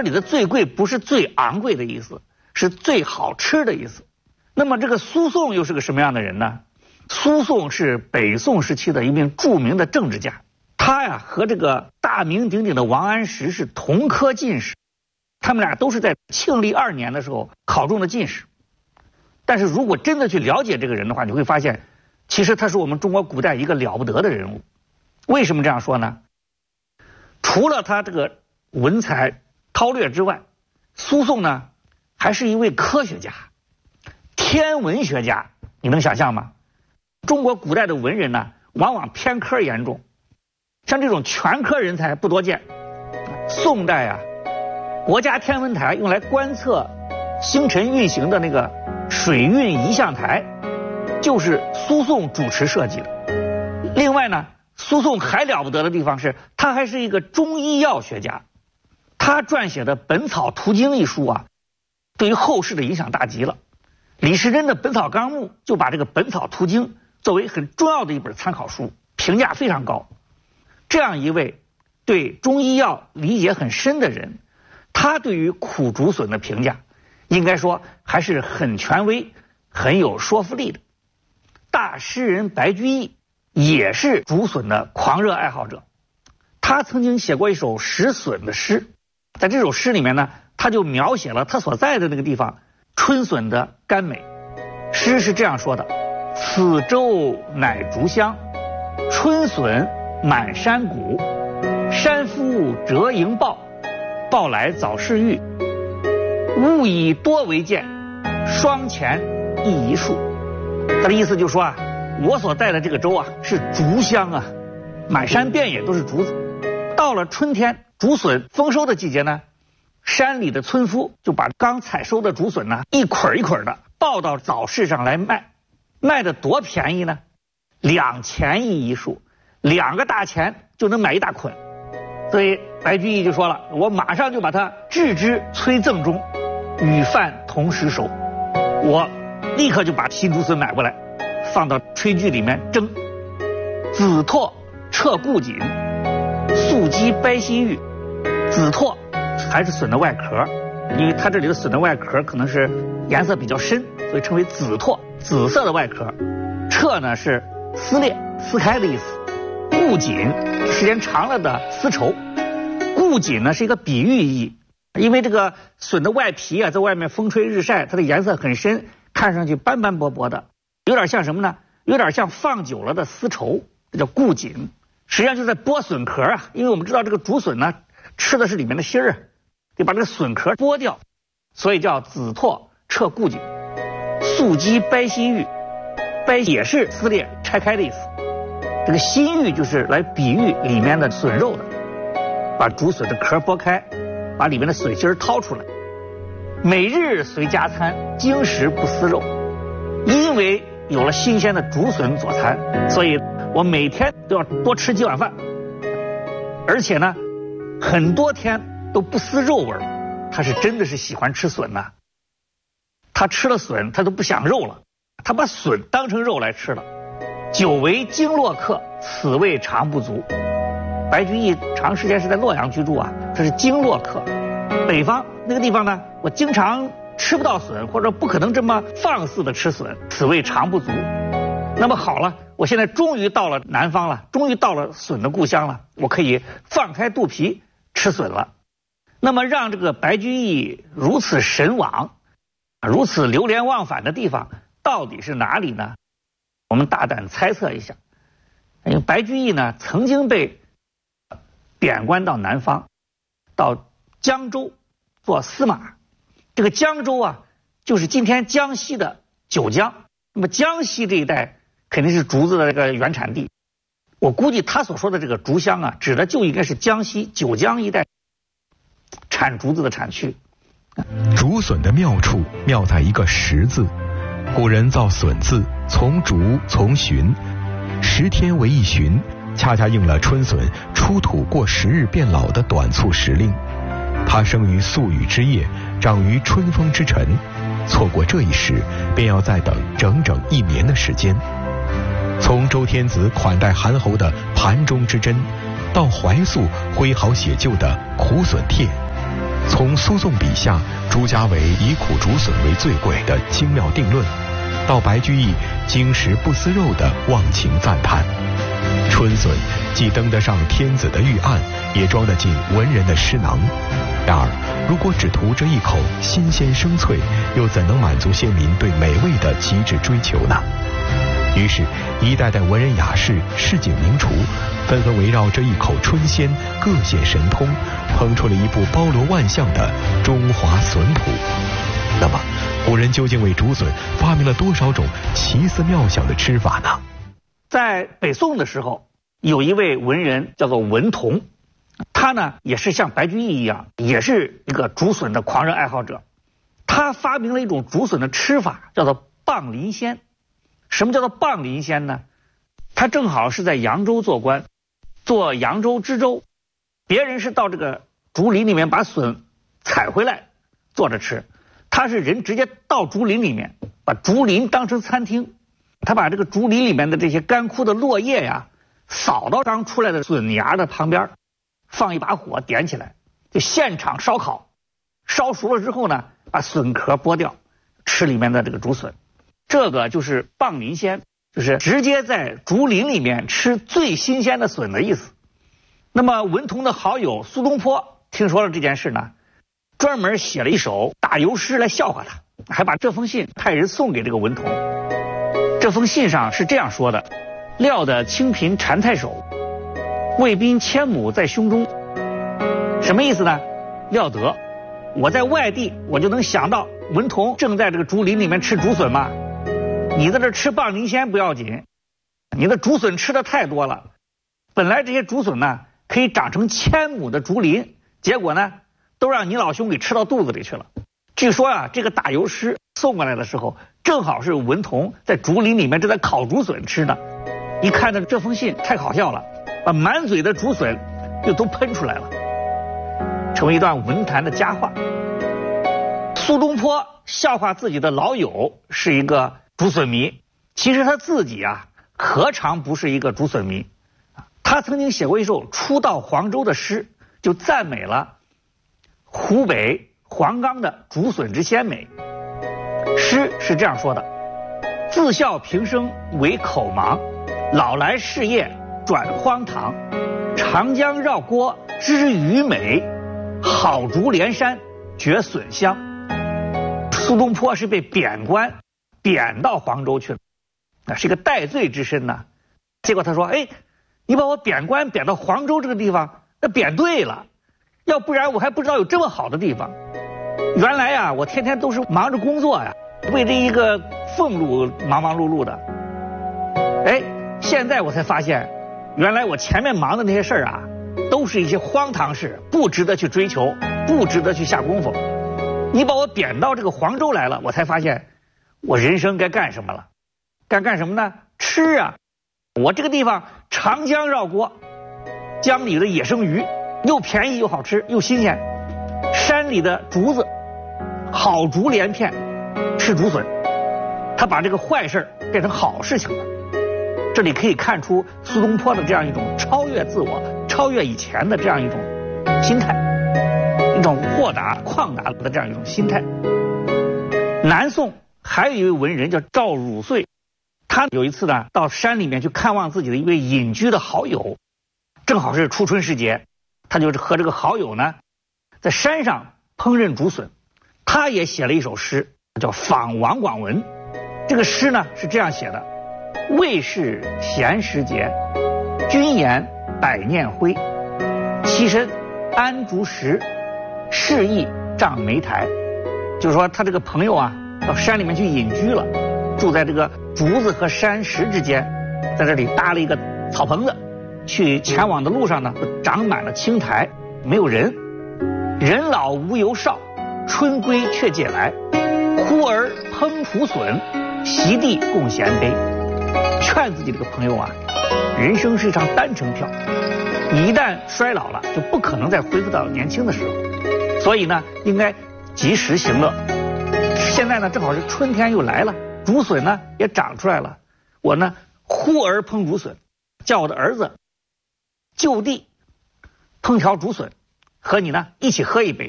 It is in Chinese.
这里的最贵不是最昂贵的意思，是最好吃的意思。那么这个苏颂又是个什么样的人呢？苏颂是北宋时期的一名著名的政治家，他呀和这个大名鼎鼎的王安石是同科进士，他们俩都是在庆历2年的时候考中的进士。但是如果真的去了解这个人的话，你会发现其实他是我们中国古代一个了不得的人物。为什么这样说呢？除了他这个文采韬略之外，苏颂呢还是一位科学家、天文学家。你能想象吗？中国古代的文人呢往往偏科严重，像这种全科人才不多见。宋代啊，国家天文台用来观测星辰运行的那个水运仪象台就是苏颂主持设计的。另外呢，苏颂还了不得的地方是他还是一个中医药学家，他撰写的《本草图经》一书啊，对于后世的影响大极了。李时珍的《本草纲目》就把这个《本草图经》作为很重要的一本参考书，评价非常高。这样一位对中医药理解很深的人，他对于苦竹笋的评价应该说还是很权威、很有说服力的。大诗人白居易也是竹笋的狂热爱好者，他曾经写过一首食笋的诗，在这首诗里面呢，他就描写了他所在的那个地方春笋的甘美。诗是这样说的：此洲乃竹乡，春笋满山谷，山夫折营抱，抱来早逝玉，物以多为贱，双钱亦一束。他的意思就是说啊，我所在的这个州啊是竹乡啊，满山遍野都是竹子。到了春天竹笋丰收的季节呢，山里的村夫就把刚采收的竹笋呢一捆一捆的抱到早市上来卖，卖的多便宜呢，2钱亦一束，2个大钱就能买一大捆。所以白居易就说了，我马上就把它置之催赠中，与饭同时熟。我立刻就把新竹笋买过来，放到炊具里面蒸。紫拓彻固锦，素鸡掰西玉。紫拓还是笋的外壳，因为它这里的笋的外壳可能是颜色比较深，所以称为紫拓，紫色的外壳。彻呢是撕裂、撕开的意思。固锦时间长了的丝绸。固锦呢是一个比喻意义，因为这个笋的外皮啊在外面风吹日晒，它的颜色很深，看上去斑斑驳驳的，有点像什么呢？有点像放久了的丝绸，这叫固锦。实际上就是在剥笋壳啊，因为我们知道这个竹笋呢吃的是里面的芯儿，得把这个笋壳剥掉，所以叫紫拓彻固锦。素鸡掰西玉，掰也是撕裂拆开的意思。这个西玉就是来比喻里面的笋肉的，把竹笋的壳剥开，把里面的笋芯掏出来。每日随加餐，经食不思肉。因为有了新鲜的竹笋佐餐，所以我每天都要多吃几碗饭，而且呢很多天都不思肉味了。他是真的是喜欢吃笋呐，他吃了笋他都不想肉了，他把笋当成肉来吃了。久为经络客，此味常不足。白居易长时间是在洛阳居住啊，这是经络客。北方那个地方呢，我经常吃不到笋，或者不可能这么放肆的吃笋，此味常不足。那么好了，我现在终于到了南方了，终于到了笋的故乡了，我可以放开肚皮吃笋了。那么让这个白居易如此神往，如此流连忘返的地方到底是哪里呢？我们大胆猜测一下，因为白居易呢曾经被贬官到南方，到江州做司马。这个江州啊就是今天江西的九江，那么江西这一带肯定是竹子的这个原产地。我估计他所说的这个竹乡啊，指的就应该是江西九江一带产竹子的产区。 竹笋的妙处妙在一个十字，古人造笋字从竹从旬，10天为一旬，恰恰应了春笋出土过10日变老的短促时令。它生于宿雨之夜，长于春风之晨，错过这一时，便要再等整整1年的时间。从周天子款待韩侯的盘中之针，到怀素挥毫写就的苦笋帖， 从苏颂笔下朱家伟以苦竹笋为最贵的精妙定论，到白居易经食不思肉的忘情赞叹，春笋既登得上天子的御案，也装得进文人的诗囊。然而，如果只图这一口新鲜生脆，又怎能满足先民对美味的极致追求呢？于是，一代代文人雅士、市井名厨，纷纷围绕这一口春鲜，各显神通，烹出了一部包罗万象的中华笋谱。那么，古人究竟为竹笋发明了多少种奇思妙想的吃法呢？ 在北宋的时候，有一位文人叫做文同，他呢也是像白居易一样，也是一个竹笋的狂热爱好者。他发明了一种竹笋的吃法，叫做棒鳞鲜。什么叫做棒鳞鲜呢？他正好是在扬州做官，做扬州知州，别人是到这个竹林里面把笋采回来做着吃，他是人直接到竹林里面，把竹林当成餐厅，他把这个竹林里面的这些干枯的落叶呀，扫到刚出来的笋芽的旁边，放一把火点起来，就现场烧烤，烧熟了之后呢，把笋壳剥掉，吃里面的这个竹笋。这个就是棒鳞鲜，就是直接在竹林里面吃最新鲜的笋的意思。那么文同的好友苏东坡听说了这件事呢，专门写了一首打油诗来笑话他，还把这封信派人送给这个文同。这封信上是这样说的：料得清贫缠太守，卫兵千亩在胸中。什么意思呢？料得我在外地，我就能想到文同正在这个竹林里面吃竹笋嘛。你在这吃棒鳞鲜不要紧，你的竹笋吃的太多了，本来这些竹笋呢可以长成1000亩的竹林，结果呢都让你老兄给吃到肚子里去了。据说啊，这个打油诗送过来的时候，正好是文同在竹林里面正在烤竹笋吃呢。一看到这封信太好笑了，把满嘴的竹笋就都喷出来了，成为一段文坛的佳话。苏东坡笑话自己的老友是一个竹笋迷，其实他自己啊何尝不是一个竹笋迷。他曾经写过一首初到黄州的诗，就赞美了湖北黄冈的竹笋之鲜美。诗是这样说的：自笑平生为口盲，老来事业转荒唐。长江绕郭知鱼美，好竹连山觉笋香。苏东坡是被贬官，贬到黄州去了，那是一个戴罪之身呢。结果他说：哎，你把我贬官贬到黄州这个地方，那贬对了，要不然我还不知道有这么好的地方。原来呀，我天天都是忙着工作呀，为这一个俸禄忙忙碌碌的。哎，现在我才发现，原来我前面忙的那些事儿啊，都是一些荒唐事，不值得去追求，不值得去下功夫。你把我贬到这个黄州来了，我才发现我人生该干什么了。干什么呢？吃啊！我这个地方长江绕郭，江里的野生鱼又便宜又好吃又新鲜，山里的竹子好竹连片，吃竹笋。他把这个坏事变成好事情了。这里可以看出苏东坡的这样一种超越自我、超越以前的这样一种心态，一种豁达旷达的这样一种心态。南宋还有一位文人叫赵汝岁，他有一次呢到山里面去看望自己的一位隐居的好友，正好是初春时节，他就和这个好友呢在山上烹饪竹笋。他也写了一首诗叫《访王广文》，这个诗呢是这样写的：未是闲时节，君言百念灰。栖身安竹石，适意帐梅台。就是说他这个朋友啊到山里面去隐居了，住在这个竹子和山石之间，在这里搭了一个草棚子，去前往的路上呢长满了青苔，没有人。人老无由少，春归却借来。忽而烹竹笋，席地共衔杯。劝自己这个朋友啊，人生是一张单程票，你一旦衰老了，就不可能再恢复到年轻的时候，所以呢应该及时行乐。现在呢正好是春天又来了，竹笋呢也长出来了，我呢忽而烹竹笋，叫我的儿子就地烹调竹笋，和你呢一起喝一杯。